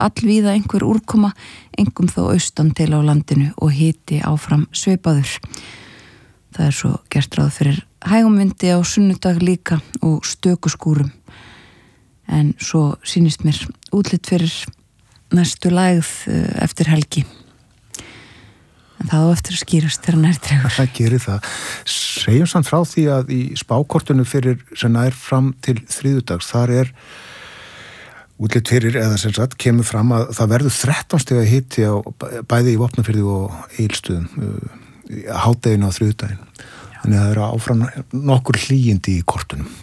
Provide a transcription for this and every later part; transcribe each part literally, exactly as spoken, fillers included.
allvíða einhver úrkoma, engum þó austan til á landinu og hiti áfram svipaður. Það er svo gert ráð fyrir hægum vindi á sunnudag líka og stökuskúrum. En svo sýnist mér útlit fyrir næstu lægð eftir helgi. En það á eftir að skýrast þegar nær dregur. Það gerir það. Segjum samt frá því að í spákortinu fyrir sem nær fram til þriðjudags, þar er útlit fyrir, eða sem sagt, kemur fram að það verður þrettán stiga hiti á bæði í Vopnafirði og Egilsstöðum, hádeginu á þriðjudaginn. Þannig að það eru áfram nokkur hlýindi í kortunum.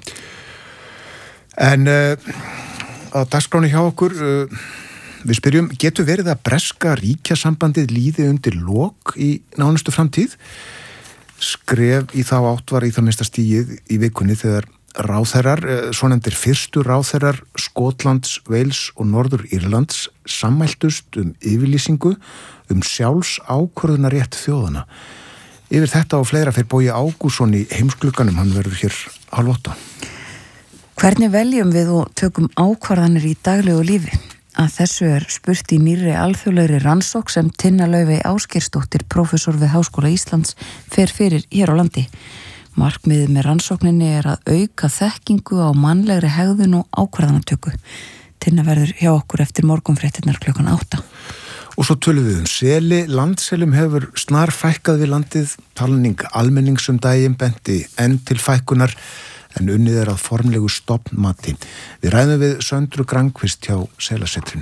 En uh, á dagskráni hjá okkur, uh, við spyrjum, getur verið að breska ríkjasambandið líði undir lok í nánustu framtíð? Skref í þá átt var í það minnsta stigið í vikunni þegar ráðherrar, svonefndir fyrstu ráðherrar Skotlands, Wales og Norður Írlands sammæltust um yfirlýsingu um sjálfs ákvörðunarrétt þjóðana. Yfir þetta og fleira fyrir Bogi Ágússon í Heimsklukkanum, hann verður hér hálf átta. Hvernig veljum við og tökum ákvarðanir í daglegu lífi? Að þessu er spurt í nýrri alþjóðlegri rannsókn sem Tinna Laufey Ásgeirsdóttir, prófessor við Háskóla Íslands, fer fyrir hér á landi. Markmiðið með rannsókninni er að auka þekkingu á mannlegri hegðun og ákvarðanatöku. Tinna verður hjá okkur eftir morgunfréttirnar klukkan átta. Og svo tölum við um seli. Landselum hefur snar fækkað við landið. Talning almennings um daginn benti enn til fækkunar, en unnið er að formlegu stofnmati. Við ræðum við Söndru Grankvist hjá Selasetrinu.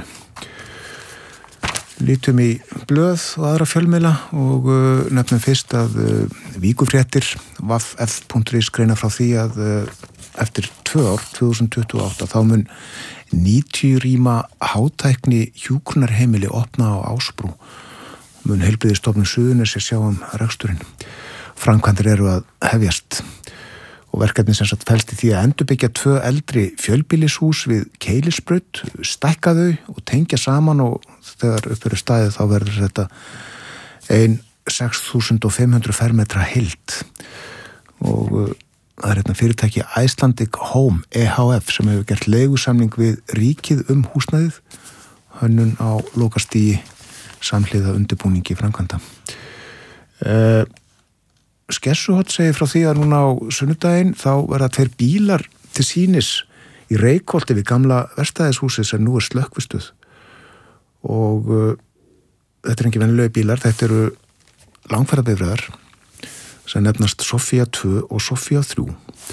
Lítum í blöð og aðra fjölmiðla og uh, nefnum fyrst að uh, Víkufréttir v f punktur is greina frá því að uh, eftir tvö ár, tvö þúsund tuttugu og átta, þá mun níutíu rýma hátækni hjúkrunarheimili opna á Ásbrú. Mun Heilbrigðisstofnun Suðurnesja sjá um reksturinn. Framkvæmdir eru að hefjast. Og verkefni sem sagt felst í því að endurbyggja tvö eldri fjölbýlishús við Keilisbraut, stækka þau og tengja saman, og þegar upp eru staðið þá verður þetta ein sex þúsund fimm hundruð fermetra heild. Og uh, það er hérna fyrirtæki Icelandic Home E H F sem hefur gert leigusamning við ríkið um húsnæðið, hönnun á lokastigi samhliða undirbúningi framkvæmda. Uh, Skessuhótt segir frá því að núna á sunnudaginn þá verða tveir bílar til sýnis í Reykholti við gamla verkstæðishúsið sem nú er slökkvistuð. Og uh, þetta er ekki venjulegi bílar, þetta eru langferðabifreiðar sem nefnast Sofía tvö og Sofía þrjú.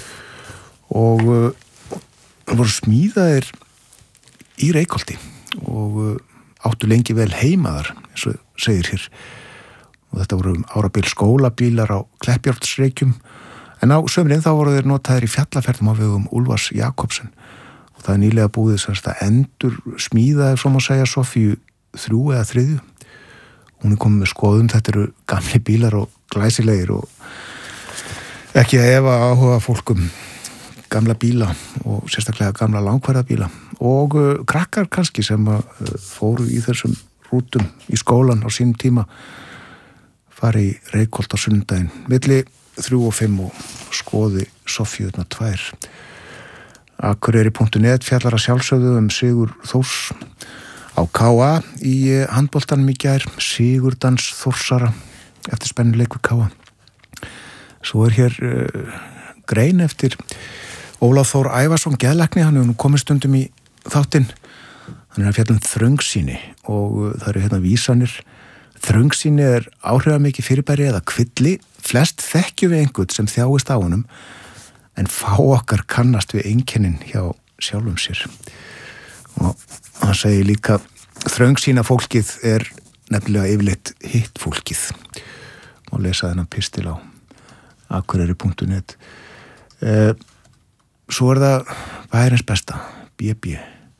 Og uh, voru smíðaðir í Reykholti og uh, áttu lengi vel heimaðar, eins og segir hér. Og þetta voru árabil skólabílar á Kleppjárnsreykjum, en á sömurinn þá voru þeir notaðir í fjallaferðum á vegum Úlfars Jakobsen. Og það er nýlega búið sérst að endur smíðaði, svo má segja, Sofíu þrjú eða þriðju. Hún er komið með skoðun, þetta eru gamli bílar og glæsilegir og ekki að efa áhuga fólkum gamla bíla og sérstaklega gamla langferðabíla. Og uh, krakkar kannski sem uh, fóru í þessum rútum í skólan á sínum tíma fari í Reykholt á sunnudaginn milli þrjú og fimm og skoði Sofíuna tvær. Akureyri punktur net fjallar að sjálfsögðu um Sigur Þórs á K A í handboltanum í gær, Sigurdans Þórsara eftir spennuleik við K A. Svo er hér uh, grein eftir Ólaf Þór Ævarsson geðlækni, hann hefur nú komið stundum í þáttinn. Hann er að fjalla um þröngsýni og uh, það eru hérna vísanir. Þröngsýni er áhrifamikið fyrirbæri eða kvilli. Flest þekkjum við einhvern sem þjáist á honum, en fá okkar kannast við einkennin hjá sjálfum sér. Og það segir líka, þröngsýna fólkið er nefnilega yfirleitt hitt fólkið. Og lesa þennan pistil á akureyri punktur net. Eh, svo er það bæjarins besta, B B.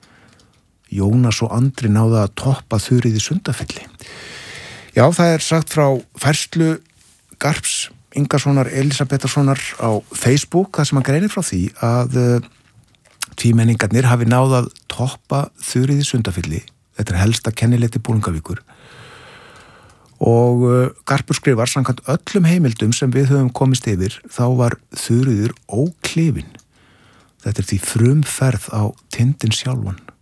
Jónas og Andri náða að toppa Þuríði Sundafelli. Já, það er sagt frá færslu Garps Ingasonar Elisabetasonar á Facebook, það sem hann greinir frá því að uh, tvímenningarnir hafi náð að toppa Þuríði Sundafelli. Þetta er helsta kennileiti Bolungarvíkur. Og uh, Garpur skrifar, samkvæmt öllum heimildum sem við höfum komist yfir, þá var Þuríður óklifin. Þetta er því frumferð á tindin sjálfan.